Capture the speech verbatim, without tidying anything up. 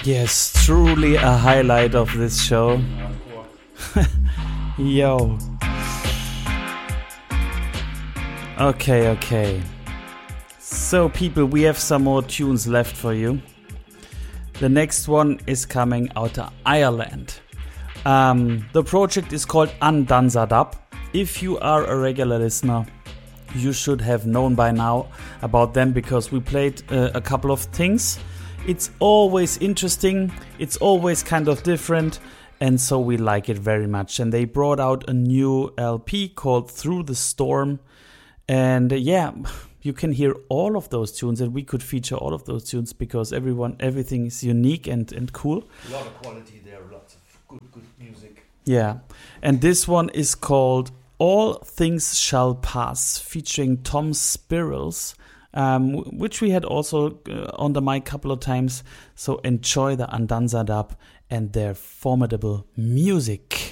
Yes, truly a highlight of this show. Yo. Okay, okay. So, people, we have some more tunes left for you. The next one is coming out of Ireland. Um, the project is called Andanzadab. If you are a regular listener, you should have known by now about them because we played uh, a couple of things. It's always interesting, it's always kind of different, and so we like it very much. And they brought out a new L P called Through the Storm, and uh, yeah, you can hear all of those tunes, and we could feature all of those tunes because everyone, everything is unique and, and cool. A lot of quality there, lots of good, good music. Yeah, and this one is called All Things Shall Pass, featuring Tom Spirals. Um, which we had also uh, on the mic a couple of times. So enjoy the Andanzadab and their formidable music.